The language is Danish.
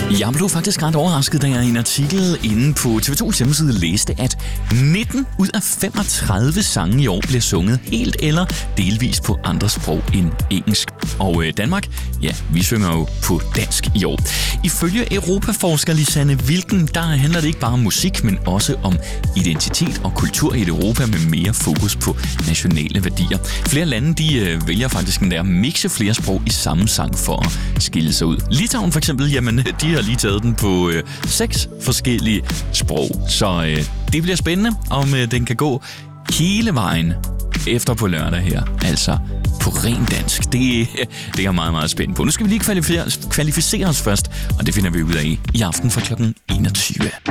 Jeg blev faktisk ret overrasket, da jeg i en artikel inde på TV2's hjemmeside læste, at 19 ud af 35 sange i år bliver sunget helt eller delvis på andre sprog end engelsk. Og Danmark, ja, vi synger jo på dansk i år. Ifølge europaforsker Lisanne Wilken, der handler det ikke bare om musik, men også om identitet og kultur i et Europa med mere fokus på nationale værdier. Flere lande, de vælger faktisk at mixe flere sprog i samme sang for at skille sig ud. Litauen for eksempel, jamen, de har lige taget den på 6 forskellige sprog. Så det bliver spændende, om den kan gå hele vejen efter på lørdag her. Altså på ren dansk. Det er jeg meget, meget spændt på. Nu skal vi lige kvalificere os først, og det finder vi ud af i aften fra kl. 21.